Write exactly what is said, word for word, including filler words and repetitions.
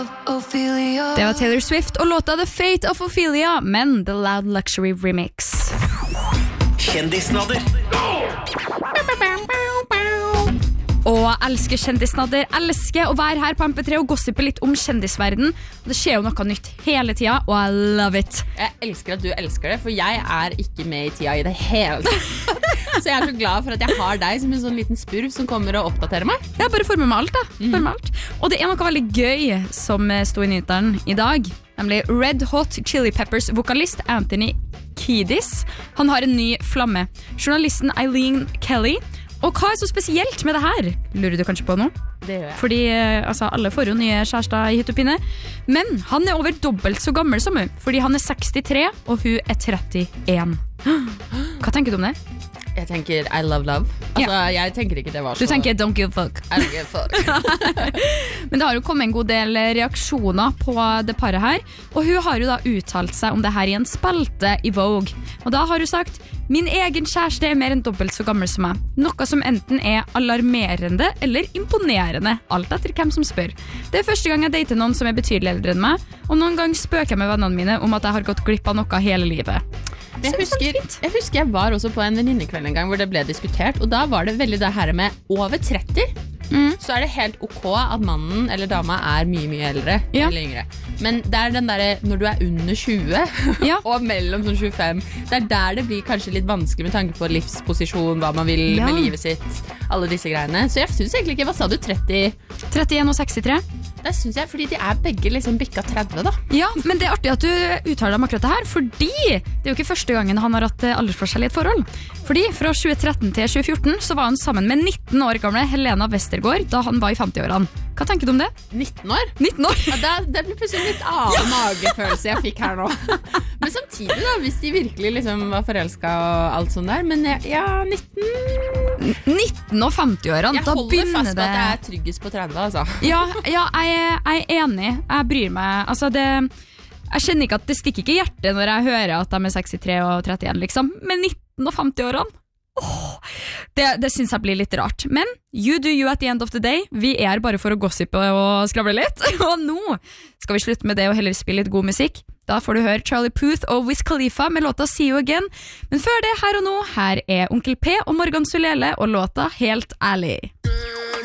Det var Taylor Swift og låta The Fate of Ophelia, men The Loud Luxury Remix. Kjendisnadder. Og elsker kjendisnadder, elsker å være her på M P tre og gossipe litt om kjendisverden. Det skjer jo noe nytt hele tida, og I love it. Jeg elsker at du elsker det, for jeg er ikke med i tida i det hele tatt. Så jeg er så glad for at jeg har deg som en sånn liten spurv som kommer og oppdaterer meg. Jeg bare får med meg alt da, mm. med alt. Og det er noe veldig gøy som stod i nyhetene i dag, nemlig Red Hot Chili Peppers vokalist Anthony Kiedis. Han har en ny flamme. Journalisten Eileen Kelly. Og hva er så spesielt med det her? Lurer du kanskje på noe? Det gjør jeg. Fordi altså, alle får jo nye kjærester i hytt og pinne. Men han er over dobbelt så gammel som hun, fordi han er sekstitre og hun er trettien. Hva tenker du om det? Jeg tenker I love love. Altså, ja. Jeg tenker ikke det var så... Du tenker don't give a fuck. I don't give a fuck. Men det har jo kommet en god del reaksjoner på det paret her, og hun har jo da uttalt seg om det her i en spalte i Vogue. Og da har hun sagt, min egen kjæreste er mer enn dobbelt så gammel som meg. Noe som enten er alarmerende eller imponerende, alt etter hvem som spør. Det er første gang jeg dater noen som er betydelig eldre enn meg, og noen gang spøker jeg med vennene mine om at jeg har gått glipp av noe hele livet. Jeg husker, jeg husker jeg var også på en venninnekveld en gang hvor det ble diskutert, og da var det veldig det her med over tretti. Mm. Så er det helt ok at mannen eller dama er mye, mye eldre, ja. Eller yngre. Men det er den der, når du er under tjue, ja. Og mellom sånn tjuefem, det er der det blir kanskje litt vanskelig med tanke på livsposisjon, hva man vil ja. Med livet sitt, alle disse greiene. Så jeg synes egentlig ikke, hva sa du, tretti? trettien og sekstitre. Det synes jeg, fordi de er begge liksom bikka tretti da. Ja, men det er artig at du uttaler om akkurat det her, fordi det er jo ikke første gangen han har hatt aldersforskjell i et forhold. Fordi fra tjue tretten til tjue fjorten så var han sammen med nitten år gamle Helena Westergård da han var i femti-årene. Hva tenker du om det? nitten år? nitten år? Ja, det, det blir plutselig litt annen magefølelse jeg fikk her nå. Men samtidig da, hvis de virkelig liksom var forelsket og alt sånt der, men ja, nitten... nitten og femti-årene, da begynner det... Jeg holder fast på at jeg er tryggest på tretti, altså. Ja, ja jeg, jeg er enig. Jeg bryr meg. Altså, det... Jeg kjenner ikke at det stikker ikke i hjertet når jeg hører at de er sekstitre og trettien, liksom. Men nitten og femti-årene? Oh, det, det synes jeg blir litt rart. Men you do you at the end of the day. Vi er bare for å gossipe og skravle litt. Og nå skal vi slutte med det og heller spille litt god musikk. Da får du høre Charlie Puth og Wiz Khalifa med låta See You Again. Men før det, her og nå, her er Onkel P og Morgan Sulele og låta Helt ærlig.